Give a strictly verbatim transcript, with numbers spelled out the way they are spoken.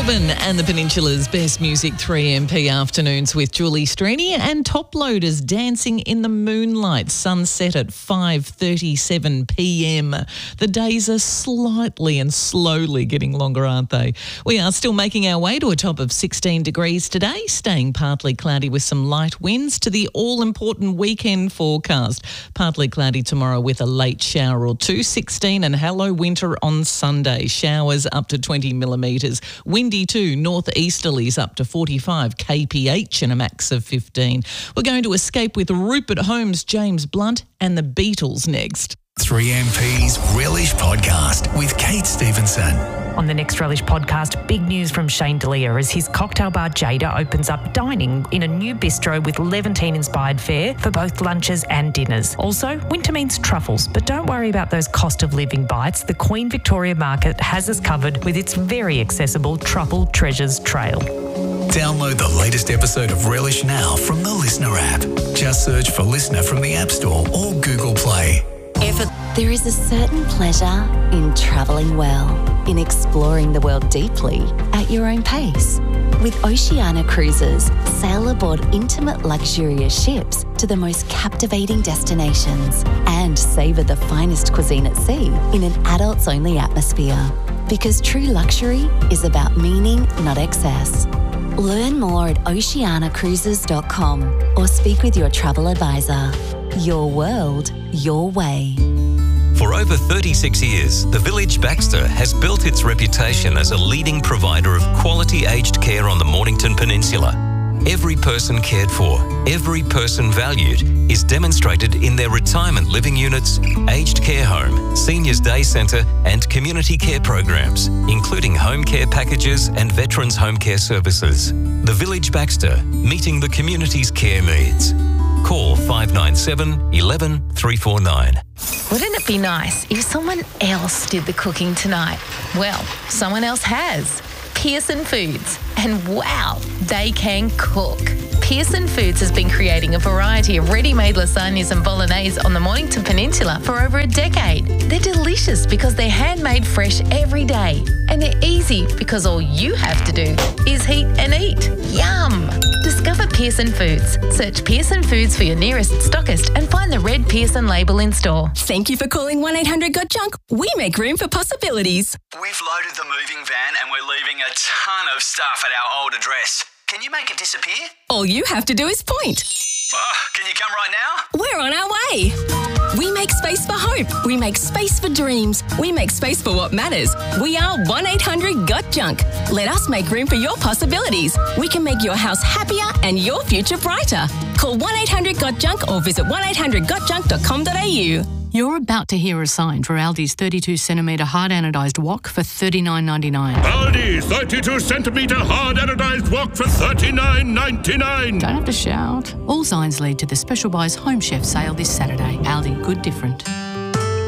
Melbourne and the Peninsula's best music three M P afternoons with Julie Strini and Top Loaders dancing in the moonlight, sunset at five thirty-seven p m. The days are slightly and slowly getting longer, aren't they? We are still making our way to a top of sixteen degrees today, staying partly cloudy with some light winds to the all-important weekend forecast. Partly cloudy tomorrow with a late shower or two, sixteen, and hello winter on Sunday. Showers up to twenty millimetres. Windy too, northeasterlies up to forty-five k p h and a max of fifteen. We're going to escape with Rupert Holmes, James Blunt and the Beatles next. three M P's Relish Podcast with Kate Stevenson. On the next Relish Podcast, big news from Shane D'Elia as his cocktail bar Jada opens up dining in a new bistro with Levantine-inspired fare for both lunches and dinners. Also, winter means truffles, but don't worry about those cost of living bites. The Queen Victoria Market has us covered with its very accessible Truffle Treasures Trail. Download the latest episode of Relish now from the Listener app. Just search for Listener from the App Store or Google Play. There is a certain pleasure in travelling well, in exploring the world deeply at your own pace. With Oceania Cruises, sail aboard intimate luxurious ships to the most captivating destinations and savour the finest cuisine at sea in an adults-only atmosphere. Because true luxury is about meaning, not excess. Learn more at oceania cruises dot com or speak with your travel advisor. Your world, your way. For over thirty-six years, the Village Baxter has built its reputation as a leading provider of quality aged care on the Mornington Peninsula. Every person cared for, every person valued is demonstrated in their retirement living units, aged care home, seniors day centre and community care programs, including home care packages and veterans home care services. The Village Baxter, meeting the community's care needs. Call five nine seven, one one, three four nine. Wouldn't it be nice if someone else did the cooking tonight? Well, someone else has. Pearson Foods. And wow, they can cook. Pearson Foods has been creating a variety of ready-made lasagnas and bolognese on the Mornington Peninsula for over a decade. They're delicious because they're handmade fresh every day. And they're easy because all you have to do is heat and eat. Yum! Discover Pearson Foods. Search Pearson Foods for your nearest stockist and find the red Pearson label in store. Thank you for calling one eight hundred got junk. We make room for possibilities. We've loaded the moving van and we're leaving a ton of stuff at our old address. Can you make it disappear? All you have to do is point. Oh, can you come right now? We're on our way. We make space for hope. We make space for dreams. We make space for what matters. We are one eight hundred got junk. Let us make room for your possibilities. We can make your house happier and your future brighter. Call one eight hundred got junk or visit one eight hundred got junk dot com dot a u. You're about to hear a sign for Aldi's thirty-two centimetre hard anodised wok for thirty-nine ninety-nine. Aldi thirty-two centimetre hard anodised wok for thirty-nine ninety-nine. Don't have to shout. All signs lead to the Special Buys Home Chef sale this Saturday. Aldi, good different.